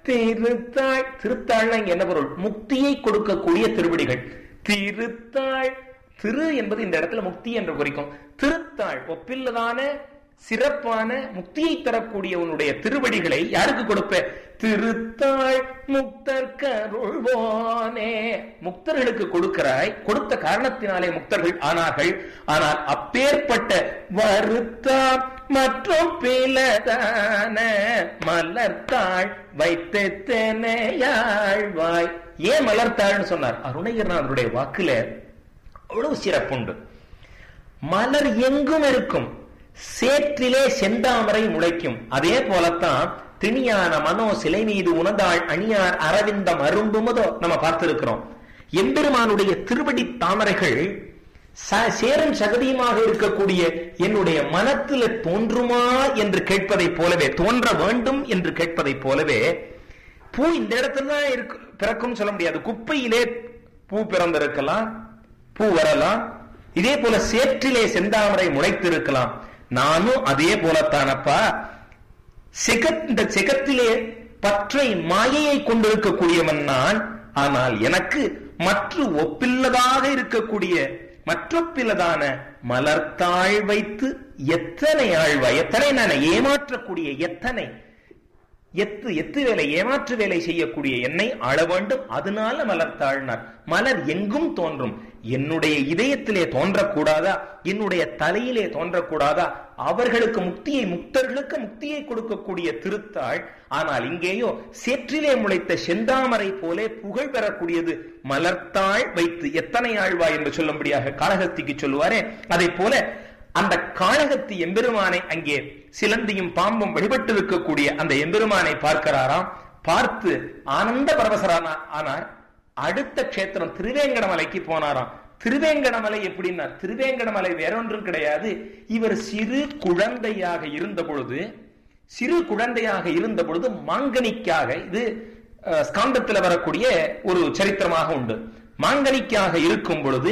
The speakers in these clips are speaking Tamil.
திருத்தாள், திருத்தாள்னா இங்க என்ன பொருள்? முக்தியை கொடுக்கக்கூடிய திருவடிகள். திருத்தாள், திரு என்பது இந்த இடத்துல முக்தி என்று குறிக்கும். திருத்தாள் ஒப்பில்லதான சிறப்பான முக்தியை தரக்கூடிய உன்னுடைய திருவடிகளை யாருக்கு கொடுப்ப? திருத்தாள் முக்தர்கருள்வோனே, முக்தர்களுக்கு கொடுக்கிறாய். கொடுத்த காரணத்தினாலே முக்தர்கள் ஆனார்கள். ஆனால் அப்பேற்பட்ட வருத்தாம் மற்றும் பிளதான மலர்த்தாள் வைத்தேனையாழ்வாய். ஏன் மலர்த்தாள்னு சொன்னார்? அருணகிரிநாதருடைய வாக்குல அவ்வளவு சிறப்புண்டு. மலர் எங்கும் இருக்கும், சேற்றிலே செந்தாமரை முளைக்கும். அதே போலத்தான் திணியான மனோ சிலை மீது உணர்ந்தாள் அணியார் அரவிந்தம் அரும்புமதோ நம்ம பார்த்திருக்கிறோம். எம்பெருமானுடைய திருவடி தாமரைகள் சேரும் சகதியுமாக இருக்கக்கூடிய என்னுடைய மனத்தில தோன்றுமா என்று கேட்பதை போலவே, தோன்ற வேண்டும் என்று கேட்பதை போலவே, பூ இந்த இடத்துல தான் பிறக்கும் சொல்ல முடியாது. குப்பையிலே பூ பிறந்திருக்கலாம், பூ வரலாம். இதே போல சேற்றிலே செந்தாமரை முளைத்திருக்கலாம். நானும் அதே போலத்தானப்பா, இந்த செகத்திலே பற்றை மாயையை கொண்டிருக்கக்கூடியவன் நான். ஆனால் எனக்கு மற்ற ஒப்பில்லதாக இருக்கக்கூடிய மற்றொப்பில்லதான மலர்த்தாள் வைத்து எத்தனை ஆழ்வாய், எத்தனை நான் ஏமாற்றக்கூடிய, எத்தனை எத்து வேலை, ஏமாற்று வேலை செய்யக்கூடிய என்னை ஆள வேண்டும். அதனால மலர்த்தாழ்னார். மலர் எங்கும் தோன்றும். என்னுடைய இதயத்திலே தோன்றக்கூடாதா? என்னுடைய தலையிலே தோன்றக்கூடாதா? அவர்களுக்கு முக்தியை, முக்தர்களுக்கு முக்தியை கொடுக்கக்கூடிய திருத்தாள். ஆனால் இங்கேயோ சேற்றிலே முளைத்த செந்தாமரை போலே புகழ் பெறக்கூடியது மலர்த்தாள் வைத்து எத்தனை ஆழ்வாய் என்று சொல்லும்படியாக காளகஸ்திக்கு சொல்லுவாரே, அதை போல அந்த காளகத்தி எம்பெருமானை அங்கே சிலந்தியும் பாம்பும் வழிபட்டு இருக்கக்கூடிய அந்த எம்பெருமானை பார்க்கிறாராம். பார்த்து ஆனந்த பரவசரான ஆனார். அடுத்த கஷேத்திரம் திருவேங்கடமலைக்கு போனாராம். திருவேங்கடமலை எப்படின்னா, திருவேங்கடமலை வேறொன்றும் கிடையாது. இவர் சிறு குழந்தையாக இருந்த பொழுது மாங்கனிக்காக, இது ஸ்காந்தத்தில் வரக்கூடிய ஒரு சரித்திரமாக உண்டு. மாங்கனிக்காக இருக்கும் பொழுது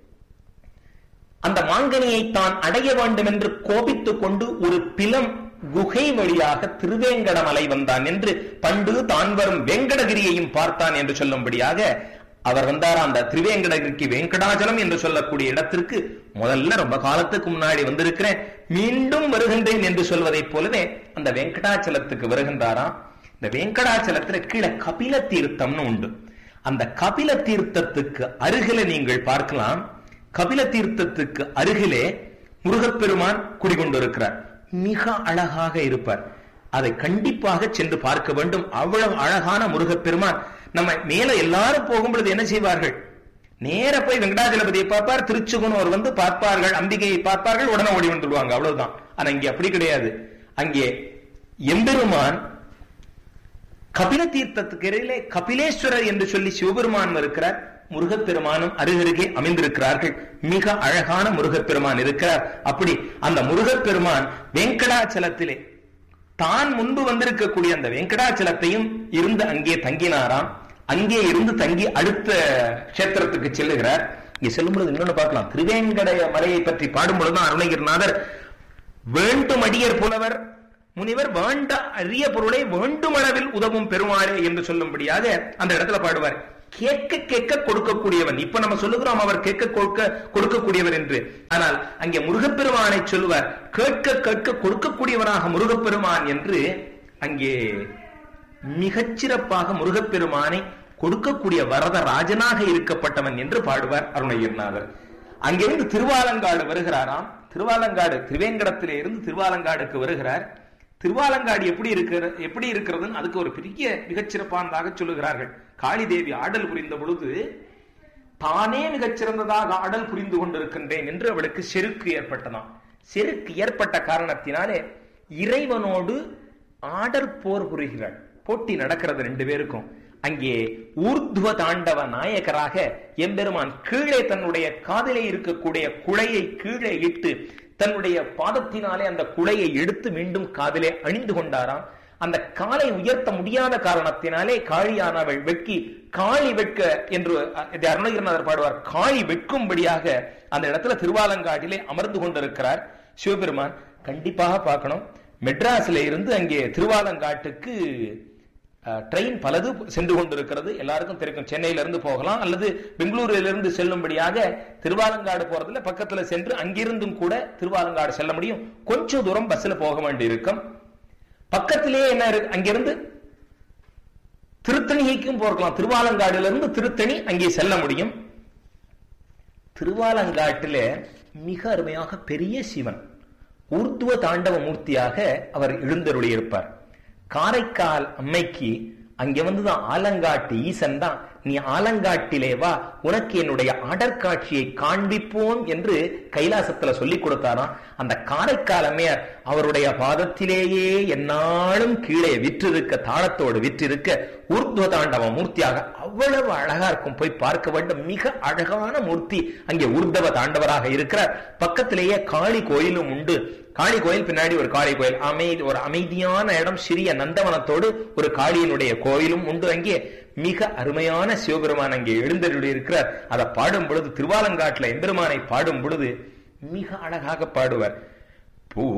அந்த மாங்கனியை தான் அடைய வேண்டும் என்று கோபித்துக் கொண்டு ஒரு பிலம் குகை வழியாக திருவேங்கடமலை வந்தான் என்று, பண்டு தான் வரும் வெங்கடகிரியையும் பார்த்தான் என்று சொல்லும்படியாக அவர் வந்தார். அந்த திருவேங்கடகிரிக்கு வெங்கடாச்சலம் என்று சொல்லக்கூடிய இடத்திற்கு முதல்ல ரொம்ப காலத்துக்கு முன்னாடி வந்திருக்கிறேன், மீண்டும் வருகின்றேன் என்று சொல்வதைப் போலவே அந்த வெங்கடாச்சலத்துக்கு வருகின்றாராம். இந்த வெங்கடாச்சலத்துல கீழே கபில தீர்த்தம்னு உண்டு. அந்த கபில தீர்த்தத்துக்கு அருகில நீங்கள் பார்க்கலாம், கபில தீர்த்தத்துக்கு அருகிலே முருகப்பெருமான் குடிகொண்டிருக்கிறார். மிக அழகாக இருப்பார். அதை கண்டிப்பாக சென்று பார்க்க வேண்டும். அவ்வளவு அழகான முருகப்பெருமான். நம்ம மேல எல்லாரும் போகும்பொழுது என்ன செய்வார்கள்? நேர போய் வெங்கடாஜலபதியை பார்ப்பார், திருச்சுகுனோர் வந்து பார்ப்பார்கள், அம்பிகையை பார்ப்பார்கள், உடனே ஓடி வந்துடுவாங்க, அவ்வளவுதான். ஆனா இங்கே அப்படி கிடையாது. அங்கே எம்பெருமான் கபில தீர்த்தத்துக்கு இடையிலே கபிலேஸ்வரர் என்று சொல்லி சிவபெருமான் இருக்கிறார், முருகப்பெருமானும் அருகருகே அமைந்திருக்கிறார்கள். மிக அழகான முருகப்பெருமான் இருக்கிறார். அப்படி அந்த முருகப்பெருமான் வெங்கடாச்சலத்திலே தான் முன்பு வந்திருக்கக்கூடிய அந்த வெங்கடாச்சலத்தையும் இருந்து அங்கே தங்கினாராம். அங்கே இருந்து தங்கி அடுத்த கஷேத்திரத்துக்கு செல்லுகிறார். இங்கே செல்லும் பொழுது இன்னொன்னு பார்க்கலாம். திருவேங்கட மலையை பற்றி பாடும் பொழுதுதான் அருணகிரிநாதர் வேண்டும் அடியர் புலவர் முனிவர் வேண்ட அரிய பொருளை வேண்டும் அளவில் உதவும் பெருமாளே என்று சொல்லும்படியாக அந்த இடத்துல பாடுவார். கேட்க கேட்க கொடுக்கக்கூடியவன். இப்ப நம்ம சொல்லுகிறோம் அவர் கேட்க கொடுக்கக்கூடியவர் என்று. ஆனால் அங்கே முருகப்பெருமானை சொல்லுவார், கேட்க கேட்க கொடுக்கக்கூடியவனாக முருகப்பெருமான் என்று. அங்கே மிகச்சிறப்பாக முருகப்பெருமானை கொடுக்கக்கூடிய வரத ராஜனாக இருக்கப்பட்டவன் என்று பாடுவார் அருணகிரிநாதர். அங்கிருந்து திருவாலங்காடு வருகிறாராம். திருவாலங்காடு, திருவேங்கடத்திலே இருந்து திருவாலங்காடுக்கு வருகிறார். திருவாலங்காடு எப்படி இருக்கிறதுன்னு அதுக்கு ஒரு பெரிய மிகச்சிறப்பானதாக சொல்லுகிறார்கள். காளி தேவி ஆடல் புரிந்த பொழுது தானே மிகச்சிறந்ததாக ஆடல் புரிந்து கொண்டிருக்கின்றேன் என்று அவளுக்கு செருக்கு ஏற்பட்டதாம். செருக்கு ஏற்பட்ட காரணத்தினாலே இறைவனோடு ஆடல் போர் புரிகிறாள். போட்டி நடக்கிறது ரெண்டு பேருக்கும். அங்கே ஊர்துவ தாண்டவ நாயகராக எம்பெருமான் கீழே தன்னுடைய காதிலே இருக்கக்கூடிய குழையை கீழே இட்டு தன்னுடைய பாதத்தினாலே அந்த குழையை எடுத்து மீண்டும் காதிலே அணிந்து கொண்டாராம். அந்த காலை உயர்த்த முடியாத காரணத்தினாலே காளியானவள் வெட்கி காளி வெட்க என்று அருணகிரிநாதர் பாடுவார். காளி வெட்கும்படியாக அந்த இடத்துல திருவாலங்காட்டிலே அமர்ந்து கொண்டிருக்கிறார் சிவபெருமான். கண்டிப்பாக பார்க்கணும். மெட்ராஸ்ல இருந்து அங்கே திருவாலங்காட்டுக்கு ட்ரெயின் பலது சென்று கொண்டிருக்கிறது. எல்லாருக்கும் தெரியும். சென்னையிலிருந்து போகலாம் அல்லது பெங்களூரிலிருந்து செல்லும்படியாக திருவாலங்காடு போறதுல பக்கத்துல சென்று அங்கிருந்தும் கூட திருவாலங்காடு செல்ல முடியும். கொஞ்சம் தூரம் பஸ்ல போக வேண்டி இருக்கும். பக்கத்திலேயே என்ன இருக்கு, அங்கிருந்து திருத்தணிக்கும் போகலாம். திருவாலங்காடுல இருந்து திருத்தணி அங்கே செல்ல முடியும். திருவாலங்காட்டில மிக அருமையாக பெரிய சிவன் ஊர்துவ தாண்டவ மூர்த்தியாக அவர் எழுந்தருளி இருப்பார். காரைக்கால் அம்மைக்கு அங்க வந்துதான் ஆலங்காட்டு ஈசன் தான், நீ ஆலங்காட்டிலே வா, உனக்கு என்னுடைய ஆடற்காட்சியை காண்பிப்போம் என்று கைலாசத்துல சொல்லி கொடுத்தாராம். அந்த காரைக்கால் அம்மையார் அவருடைய பாதத்திலேயே என்னாலும் கீழே விற்றிருக்க, தாளத்தோடு விற்றிருக்க ஊர்துவ தாண்டவ மூர்த்தியாக அவ்வளவு அழகா இருக்கும். போய் பார்க்க வேண்டும். மிக அழகான மூர்த்தி அங்கே ஊர்தவ தாண்டவராக இருக்கிறார். பக்கத்திலேயே காளி கோயிலும் உண்டு. காளி கோயில் பின்னாடி ஒரு காளி கோயில், ஒரு அமைதியான இடம், சிறிய நந்தவனத்தோடு ஒரு காளியினுடைய கோயிலும் உண்டு. அங்கே மிக அருமையான சிவபெருமான் அங்கே எழுந்தருளி இருக்கிறார். அதை பாடும் பொழுது, திருவாலங்காட்டுல எம்பெருமானை பாடும் பொழுது மிக அழகாக பாடுவார். பூ